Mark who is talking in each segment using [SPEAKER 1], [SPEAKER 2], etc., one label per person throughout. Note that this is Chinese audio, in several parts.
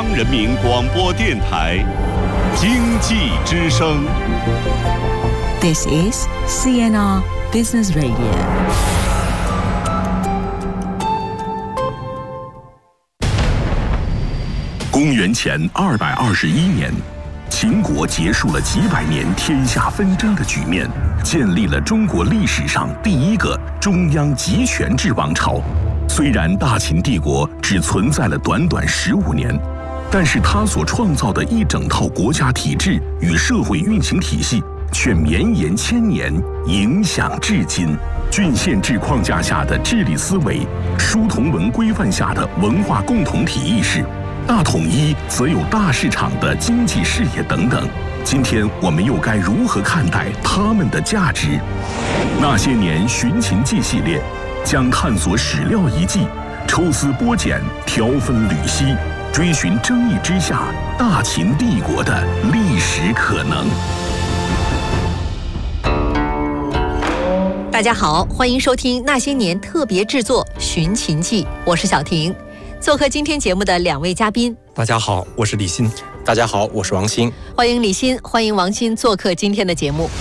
[SPEAKER 1] 央人民广播电台经济之声。
[SPEAKER 2] This is CNR Business Radio。
[SPEAKER 3] 公元前221年，秦国结束了几百年天下纷争的局面，建立了中国历史上第一个中央集权制王朝。虽然大秦帝国只存在了短短15年，但是它所创造的一整套国家体制与社会运行体系却绵延千年，影响至今。郡县制框架下的治理思维，书同文规范下的文化共同体意识，大统一则有大市场的经济视野等等。今天我们又该如何看待它们的价值？那些年寻秦记系列将探索史料遗迹，抽丝剥茧，条分缕析，追寻争议之下大秦帝国的历史可能。
[SPEAKER 4] 大家好，欢迎收听那些年特别制作《寻秦记》，我是小婷。做客今天节目的两位嘉宾，
[SPEAKER 5] 大家好，我是李欣。
[SPEAKER 6] 大家好，我是王鑫。
[SPEAKER 4] 欢迎李欣，欢迎王鑫做客今天的节目。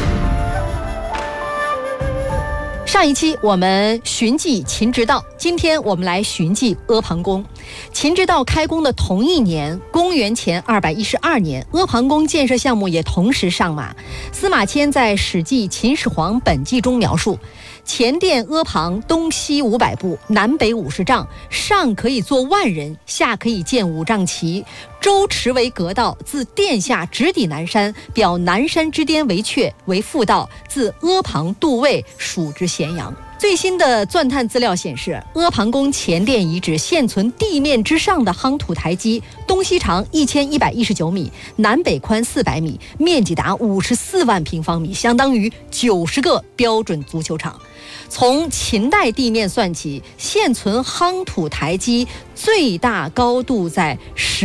[SPEAKER 4] 上一期我们寻迹秦直道，今天我们来寻迹阿房宫。秦直道开工的同一年，公元前212年，阿房宫建设项目也同时上马。司马迁在《史记·秦始皇本纪》中描述，前殿阿房东西500步，南北50丈，上可以坐万人，下可以建5丈旗，周池为阁道，自殿下直抵南山，表南山之巅为阙，为复道，自阿房渡渭，属之咸阳。最新的钻探资料显示，阿房宫前殿遗址现存地面之上的夯土台基，东西长1119米，南北宽400米，面积达54万平方米，相当于90个标准足球场。从秦代地面算起，现存夯土台基最大高度在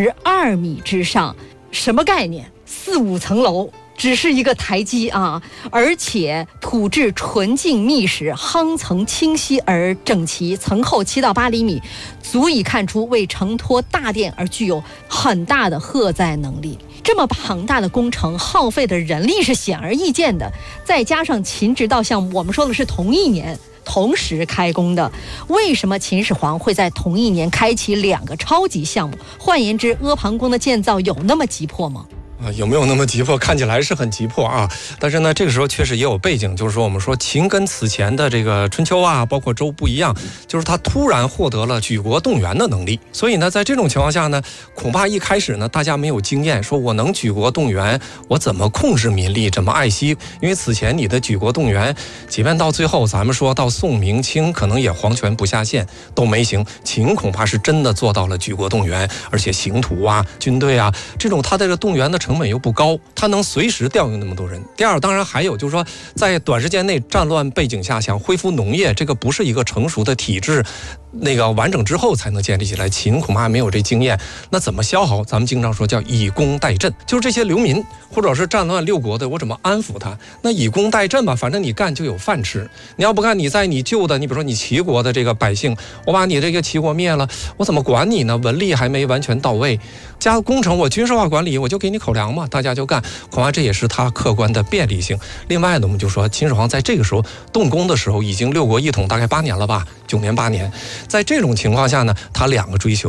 [SPEAKER 4] 12米之上，什么概念？4、5层楼。只是一个台基啊，而且土质纯净密实，夯层清晰而整齐，层厚7到8厘米，足以看出为承托大殿而具有很大的荷载能力。这么庞大的工程耗费的人力是显而易见的，再加上秦直道项目我们说的是同一年同时开工的，为什么秦始皇会在同一年开启2个超级项目？换言之，阿房宫的建造有那么急迫吗？
[SPEAKER 5] 有没有那么急迫？看起来是很急迫啊，但是呢，这个时候确实也有背景，就是说我们说秦跟此前的这个春秋啊，包括周不一样，就是他突然获得了举国动员的能力。所以呢，在这种情况下呢，恐怕一开始呢，大家没有经验，说我能举国动员，我怎么控制民力，怎么爱惜？因为此前你的举国动员，即便到最后咱们说到宋明清，可能也皇权不下线都没行。秦恐怕是真的做到了举国动员，而且刑徒啊、军队啊这种他的这个动员的成本又不高，他能随时调用那么多人。第二，当然还有就是说，在短时间内战乱背景下，想恢复农业，这个不是一个成熟的体制，那个完整之后才能建立起来。秦恐怕没有这经验，那怎么消耗？咱们经常说叫以工代赈，就是这些流民或者是战乱6国的，我怎么安抚他？那以工代赈吧，反正你干就有饭吃。你要不干，你在你旧的，你比如说你齐国的这个百姓，我把你这个齐国灭了，我怎么管你呢？文力还没完全到位，加工程我军事化管理，我就给你口粮嘛，大家就干。恐怕这也是他客观的便利性。另外呢，我们就说秦始皇在这个时候动工的时候，已经6国一统大概8年了吧，9年8年。在这种情况下呢，他2个追求。